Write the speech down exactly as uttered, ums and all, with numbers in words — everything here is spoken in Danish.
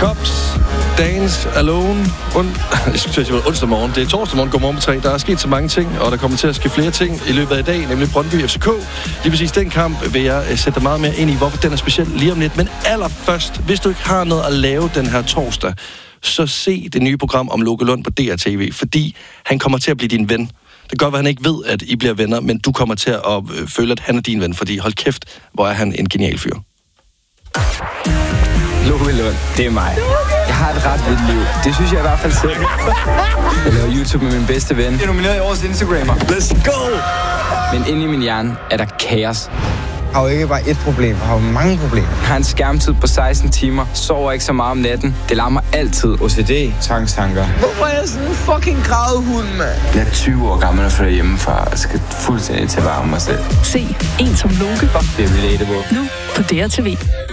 Cops, Dance Alone. Und, jeg skulle sige, onsdag morgen. Det er torsdag morgen. Godmorgen på tre. Der er sket så mange ting, og der kommer til at ske flere ting i løbet af i dag, nemlig Brøndby F C K. Lige præcis den kamp vil jeg sætte dig meget mere ind i, hvorfor den er speciel lige om lidt. Men allerførst, hvis du ikke har noget at lave den her torsdag, så se det nye program om Loke Lund på D R T V, fordi han kommer til at blive din ven. Det kan godt være, at han ikke ved, at I bliver venner, men du kommer til at øh, føle, at han er din ven, fordi hold kæft, hvor er han en genial fyr. Loke Lund, det er mig. Jeg har et ret vildt liv. Det synes jeg i hvert fald selv. Jeg laver YouTube med min bedste ven. Jeg er nomineret i årets Instagrammer. Let's go! Men inde i min hjerne er der kaos. Jeg har jo ikke bare ét problem, jeg har jo mange problemer. Jeg har en skærmtid på seksten timer, sover ikke så meget om natten. Det larmer altid. O C D, tvangstanker. Hvorfor er jeg sådan en fucking grædehund, mand? Jeg er tyve år gammel og flytter hjemmefra og skal fuldstændig tage vare om mig selv. Se En som Loke. Det er relatable. Nu på D R T V.